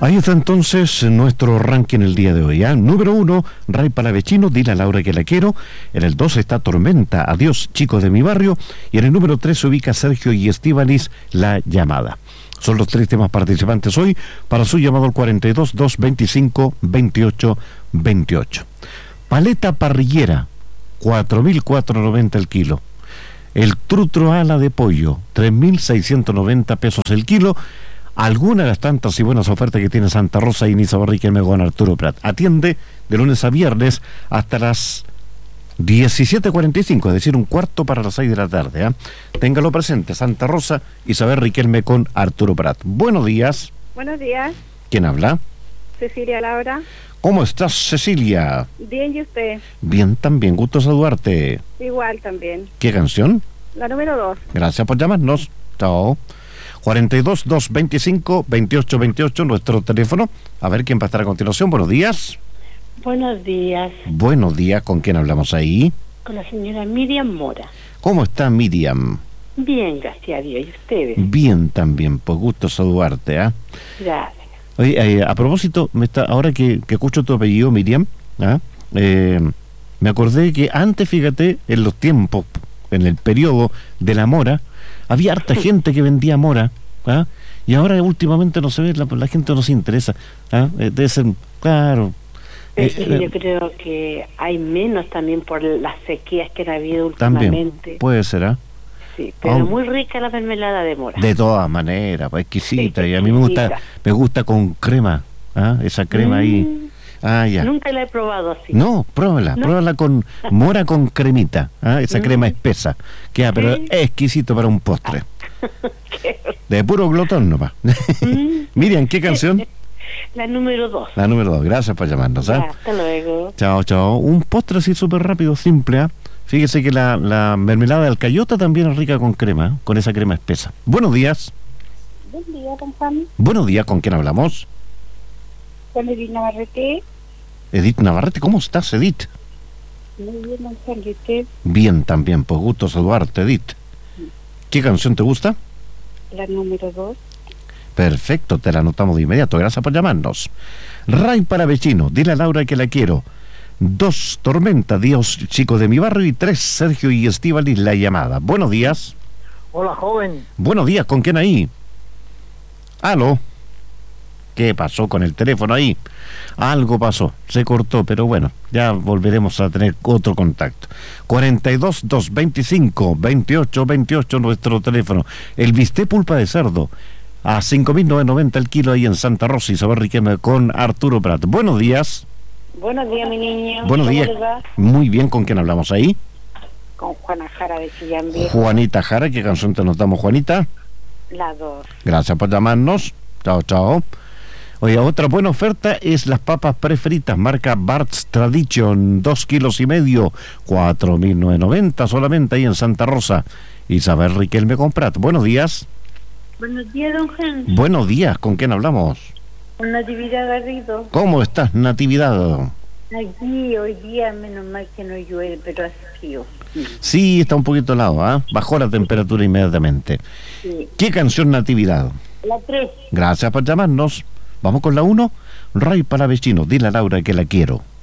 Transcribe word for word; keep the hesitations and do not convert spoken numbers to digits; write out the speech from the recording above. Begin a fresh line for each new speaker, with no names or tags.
Ahí está entonces nuestro ranking el día de hoy. ¿eh? Número uno, Ray Palavecino, dile a Laura que la quiero. En el dos está Tormenta, adiós chicos de mi barrio. Y en el número tres se ubica Sergio y Estíbaliz, La Llamada. Son los tres temas participantes hoy para su llamado al cuarenta y dos, doscientos veinticinco, veintiocho veintiocho. Paleta parrillera, cuatro mil cuatrocientos noventa el kilo. El trutro ala de pollo, tres mil seiscientos noventa pesos el kilo. Algunas de las tantas y buenas ofertas que tiene Santa Rosa y Niza Barriquelme con Arturo Prat. Atiende de lunes a viernes hasta las diecisiete cuarenta y cinco, es decir, un cuarto para las seis de la tarde. ¿eh? Téngalo presente, Santa Rosa, Isabel Riquelme con Arturo Prat. Buenos días.
Buenos días.
¿Quién habla?
Cecilia Laura.
¿Cómo estás, Cecilia?
Bien, ¿y usted?
Bien, también, gusto saludarte.
Igual también.
¿Qué canción?
La número dos.
Gracias por llamarnos. Chao. cuarenta y dos, doscientos veinticinco, veintiocho veintiocho, nuestro teléfono. A ver quién va a estar a continuación. Buenos días.
Buenos días.
Buenos días, ¿con quién hablamos ahí?
Con la señora Miriam Mora.
¿Cómo está Miriam?
Bien, gracias a Dios. ¿Y ustedes?
Bien también, pues gusto saludarte. ¿eh?
Gracias.
Oye, eh, a propósito, me está, ahora que, que escucho tu apellido, Miriam, ¿ah? eh, me acordé que antes, fíjate, en los tiempos, en el periodo de la mora, había harta gente que vendía mora, ¿ah? Y ahora últimamente no se ve, la, la gente no se interesa. ¿ah? Eh, debe ser, claro.
Es
eh,
que
eh,
yo creo que hay menos también por las sequías que han habido últimamente.
También, puede ser, ¿ah?
Sí, pero
Oh.
muy rica la mermelada de mora.
De todas maneras, pues exquisita.
Sí,
y a mí me gusta,
exquisita.
me gusta con crema, ¿ah? Esa crema
Mm,
ahí. Ah, ya.
Nunca la he probado así.
No, pruébala,
¿No?
pruébala con mora con cremita, ¿ah? Esa
Mm.
crema espesa. Queda, pero
Sí.
es exquisito para un postre.
Qué-
De puro glotón nomás.
Mm.
Miriam, ¿qué canción?
La número dos.
La número dos. Gracias por llamarnos.
Ya,
¿ah?
hasta luego.
Chao, chao. Un postre así súper rápido, simple. ¿ah? Fíjese que la, la mermelada de alcayota también es rica con crema, ¿eh? Con esa crema espesa. Buenos días.
Buen día, don Juan.
Buenos días, ¿con quién hablamos?
Con Edith Navarrete.
Edith Navarrete, ¿cómo estás, Edith?
Muy bien, don Juan. ¿Y usted?
Bien también, pues gusto saludarte, Edith. ¿Qué canción te gusta?
La número dos.
Perfecto, te la anotamos de inmediato. Gracias por llamarnos. Ray Palavecino, dile a Laura que la quiero. Dos, Tormenta, Dios chico de mi barrio. Y tres, Sergio y Estíbaliz, La Llamada. Buenos días.
Hola, joven.
Buenos días, ¿con quién ahí? ¿Aló? ¿Qué pasó con el teléfono ahí? Algo pasó, se cortó, pero bueno, ya volveremos a tener otro contacto. cuarenta y dos, doscientos veinticinco, veintiocho veintiocho, nuestro teléfono. El bistec pulpa de cerdo, a cinco mil novecientos noventa el kilo ahí en Santa Rosa, Isabel Riquelme con Arturo Prat. Buenos días.
Buenos días, mi niño.
Buenos
¿Cómo
días.
le va?
Muy bien, ¿con quién hablamos ahí?
Con Juana Jara de Chillán Viejo.
Juanita Jara, ¿qué canción te notamos, Juanita?
La dos.
Gracias por llamarnos. Chao, chao. Oye, otra buena oferta es las papas prefritas, marca Bart's Tradition, dos kilos y medio, cuatro mil novecientos noventa solamente ahí en Santa Rosa. Isabel Riquelme con Prat. Buenos días.
Buenos días, don Juan.
Buenos días, ¿con quién hablamos?
Con Natividad Garrido.
¿Cómo estás, Natividad?
Aquí hoy día, menos mal que no llueve, pero hace frío.
Sí, está un poquito helado, ¿ah? Bajó la temperatura inmediatamente.
Sí.
¿Qué canción, Natividad?
La tres.
Gracias por llamarnos. Vamos con la uno. Ray Palavecino, dile a Laura que la quiero.